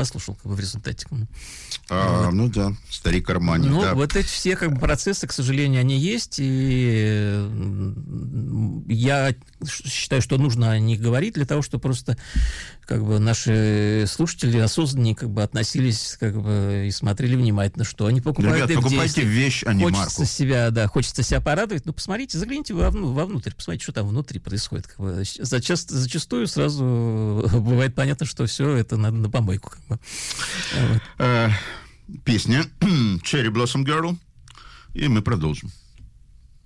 послушал в результате. Ну да, старик Армани. Ну, да. вот эти все процессы, к сожалению, они есть, и я считаю, что нужно о них говорить для того, чтобы просто наши слушатели осознаннее относились и смотрели внимательно, что они покупают. Ребят, покупайте вещь, а не марку. Хочется себя порадовать. Ну, посмотрите, загляните вовнутрь, посмотрите, что там внутри происходит. Зачастую сразу бывает понятно, что все это надо на помойку. Песня Cherry Blossom Girl, и мы продолжим.